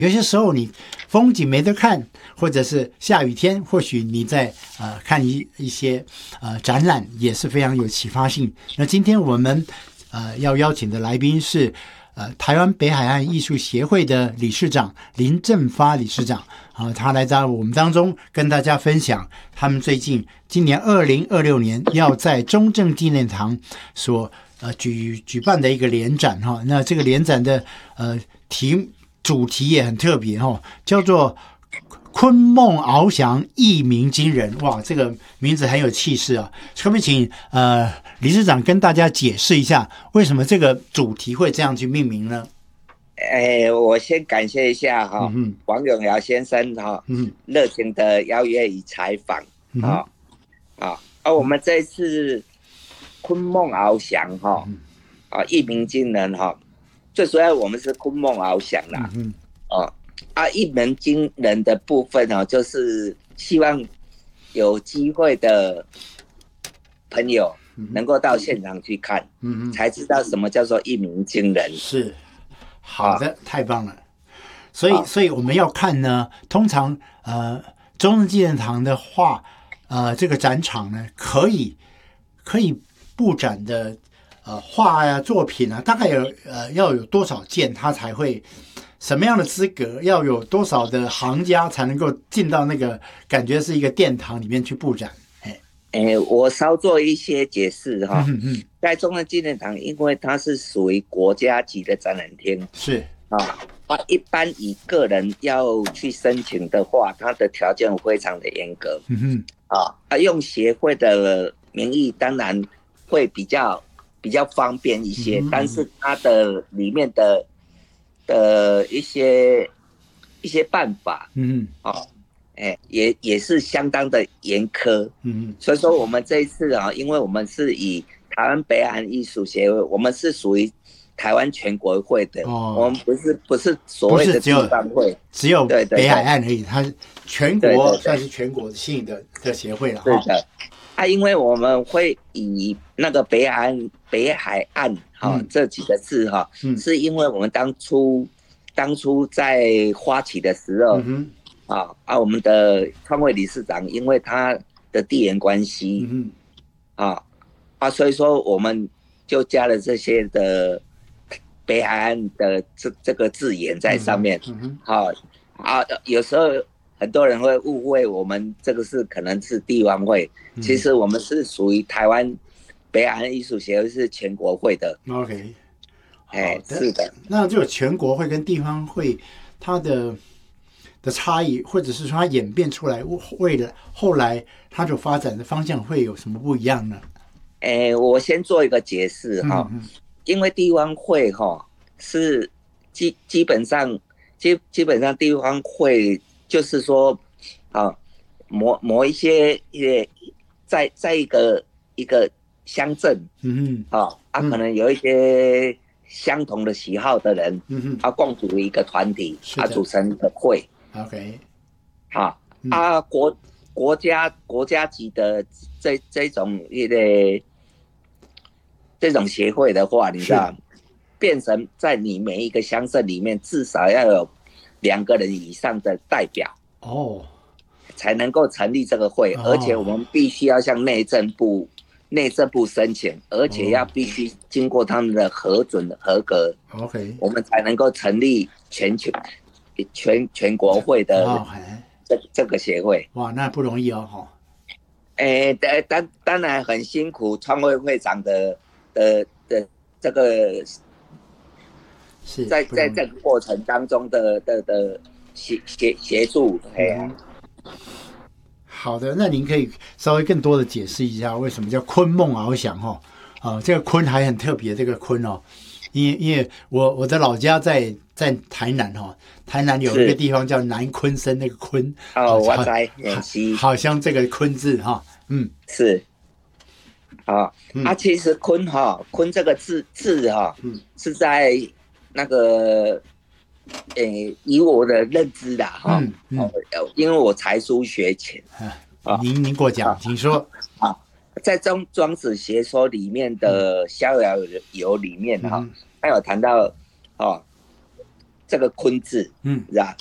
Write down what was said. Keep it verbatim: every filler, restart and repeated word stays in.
有些时候你风景没得看，或者是下雨天，或许你在呃看一一些呃展览也是非常有启发性。那今天我们呃要邀请的来宾是呃台湾北海岸艺术协会的理事长林正发理事长啊、呃，他来在我们当中跟大家分享他们最近今年二零二六年要在中正纪念堂所呃举举办的一个联展哈。那这个联展的呃题主题也很特别哈，叫做昆梦翱翔，一鸣惊人。哇，这个名字很有气势啊！可不可以请呃理事长跟大家解释一下，为什么这个主题会这样去命名呢？ 哎，我先感谢一下哈、哦嗯，王永尧先生哈、哦，嗯，热情的邀约与采访啊啊啊！我们这次昆梦翱翔哈啊，一鸣惊人哈。最主要我们是昆梦翱翔啦，嗯哦啊，一鸣惊人的部分哦，就是希望有机会的朋友能够到现场去看，嗯嗯，才知道什么叫做一鸣惊人。 是，好的，啊、太棒了。所以，所以我们要看呢，通常呃，中正纪念堂的画，呃，这个展场呢，可以可以布展的。呃，画呀、作品啊，大概有呃要有多少件，它才会什么样的资格？要有多少的行家才能够进到那个感觉是一个殿堂里面去布展？哎， 哎，我稍做一些解释哈。嗯嗯，在中正纪念堂，因为它是属于国家级的展览厅， 是啊啊，一般以个人要去申请的话，它的条件非常的严格。嗯哼，啊啊，用协会的名义，当然会比较。比较方便一些，嗯、但是它的里面的的一些一些办法，嗯哦，哎，也也是相当的严苛，嗯所以说我们这一次啊，因为我们是以台湾北海岸艺术协会，我们是属于台湾全国会的，哦、我们不是不是所谓的地方会， 只有北海岸而已，它全国算是全国性的的协会了， 对的。啊，因为我们会以那个北海岸北海岸哈、哦嗯、这几个字哈、哦嗯，是因为我们当初当初在发起的时候，嗯、啊啊，我们的创会理事长因为他的地缘关系，嗯、啊啊，所以说我们就加了这些的北海岸的这这个字眼在上面，嗯好、啊，啊，有时候。很多人会误会我们这个是可能是地方会，嗯、其实我们是属于台湾北海岸艺术协会，是全国会的。 OK， 哎，是的。 那这个全国会跟地方会它的的差异，或者是说它演变出来，为了后来它的发展的方向会有什么不一样呢？ 哎，我先做一个解释哈、嗯嗯，因为地方会哈是基基本上基基本上地方会。就是说，啊，某某一些也在在一个一个乡镇，嗯哼，啊，啊，可能有一些相同的喜好的人，嗯哼，啊，共组一个团体，啊，组成一个会 ，OK， 啊，啊，国国家国家级的这这种一个这种协会的话，你知道，变成在你每一个乡镇里面至少要有。两个人以上的代表哦， 才能够成立这个会，哦、而且我们必须要向内政部内政部申请，而且要必须经过他们的核准合格 ，OK， 我们才能够成立全球全全国会的这、哦、这个协会。 哇，那不容易哦，哈。 哎，当当然很辛苦，创会会长的的的这个。 是在在这个过程当中的的的协协协助，哎、嗯， 好的，那您可以稍微更多的解释一下为什么叫昆梦翱翔哈？啊，这个昆还很特别，这个昆哦，因为因为我我的老家在在台南哈，台南有一个地方叫南昆生，那个昆哦，我在演习， 好像这个昆字哈，嗯， 是。啊、嗯、啊，其实昆哈昆这个字字哈、嗯，是在。那个，诶，以我的认知啦，哈、嗯嗯哦，因为我才疏学浅， 啊，您您过讲，请说。 啊，在《庄庄子学说》里面的《逍遥游》里面哈、嗯，他有谈到，哦， 这个坤字， 嗯， 是吧？